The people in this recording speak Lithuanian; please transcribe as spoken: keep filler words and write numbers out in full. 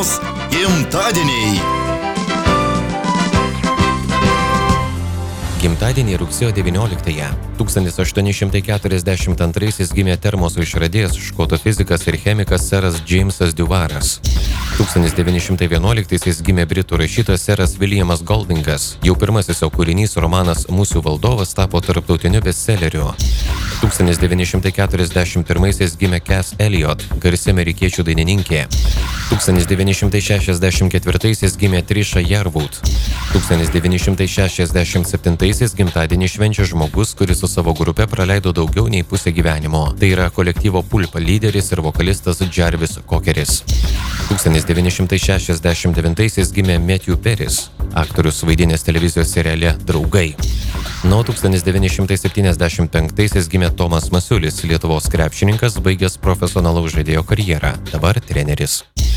dienos gimtadieniai. Gimtadienį rugsėjo devynioliktąją. tūkstantis aštuoni šimtai keturiasdešimt antraisiais gimė termoso išradėjas, škotų fizikas ir chemikas seras Džeimsas Djuvaras. tūkstantis devyni šimtai vienuoliktaisiais gimė britų rašytojas seras Williamas Goldingas. Jau pirmasis jo kūrinys romanas Musių valdovas tapo tarptautiniu bestselleriu. tūkstantis devyni šimtai keturiasdešimt pirmaisiais gimė Cass Elliot, garsi amerikiečių dainininkė. tūkstantis devyni šimtai šešiasdešimt ketvirtaisiais gimė Trisha Yearwood. tūkstantis devyni šimtai šešiasdešimt septintaisiais gimtadienį švenčia žmogus, kuris su savo grupe praleido daugiau nei pusę gyvenimo. Tai yra kolektyvo Pulp lyderis ir vokalistas Jarvis Cokeris. tūkstantis devyni šimtai šešiasdešimt devintaisiais gimė Matthew Perris, aktorius vaidinęs televizijos seriale Draugai. Nuo tūkstantis devyni šimtai septyniasdešimt penktaisiais gimė Tomas Masiulis, Lietuvos krepšininkas, baigęs profesionalaus žaidėjo karjerą, dabar treneris.